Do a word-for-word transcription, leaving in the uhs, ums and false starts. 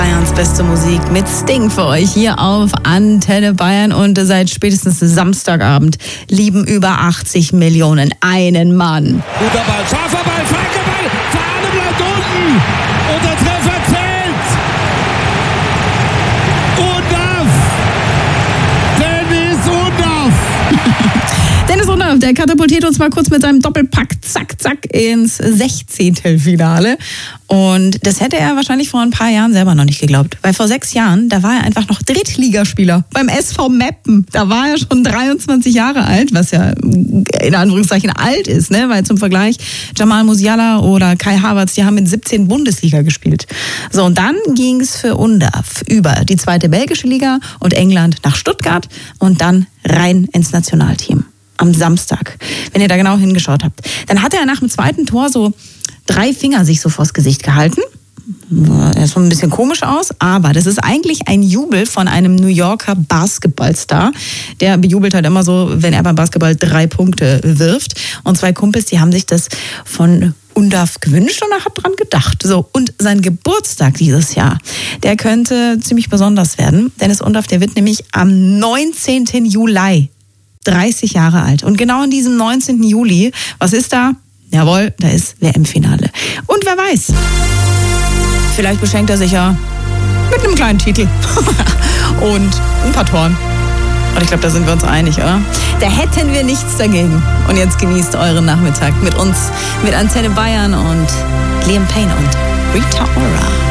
Bayerns beste Musik mit Sting für euch hier auf Antenne Bayern. Und seit spätestens Samstagabend lieben über achtzig Millionen einen Mann. Guter Ball, scharfer Ball, flanker Ball, Fahne bleibt unten und der Treffer zählt. Undaff! Dennis Undaff! Dennis Undaff, der katapultiert uns mal kurz mit seinem Doppelpack zack, zack ins Sechzehntelfinale. Und das hätte er wahrscheinlich vor ein paar Jahren selber noch nicht geglaubt. Weil vor sechs Jahren, da war er einfach noch Drittligaspieler beim S V Meppen. Da war er schon dreiundzwanzig Jahre alt, was ja in Anführungszeichen alt ist, ne? Weil zum Vergleich Jamal Musiala oder Kai Havertz, die haben in siebzehn Bundesliga gespielt. So, und dann ging es für Undaff über die zweite belgische Liga und England nach Stuttgart und dann rein ins Nationalteam. Am Samstag, wenn ihr da genau hingeschaut habt. Dann hatte er nach dem zweiten Tor so drei Finger sich so vors Gesicht gehalten. Er sah ein bisschen komisch aus, aber das ist eigentlich ein Jubel von einem New Yorker Basketballstar. Der bejubelt halt immer so, wenn er beim Basketball drei Punkte wirft. Und zwei Kumpels, die haben sich das von Undaff gewünscht und er hat dran gedacht. So, und sein Geburtstag dieses Jahr, der könnte ziemlich besonders werden. Dennis Undaff, der wird nämlich am neunzehnten Juli dreißig Jahre alt. Und genau an diesem neunzehnten Juli, was ist da? Jawohl, da ist W M-Finale. Und wer weiß, vielleicht beschenkt er sich ja mit einem kleinen Titel und ein paar Toren. Und ich glaube, da sind wir uns einig, oder? Da hätten wir nichts dagegen. Und jetzt genießt euren Nachmittag mit uns, mit Antenne Bayern und Liam Payne und Rita Ora.